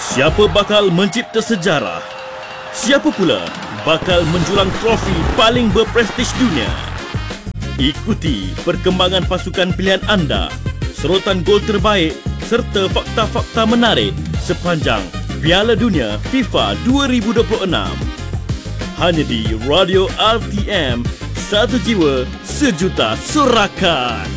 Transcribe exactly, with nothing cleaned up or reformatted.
Siapa bakal mencipta sejarah? Siapa pula bakal menjulang trofi paling berprestij dunia? Ikuti perkembangan pasukan pilihan anda, serotan gol terbaik serta fakta-fakta menarik sepanjang Piala Dunia FIFA dua ribu dua puluh enam. Hanya di Radio R T M, satu jiwa sejuta sorakan.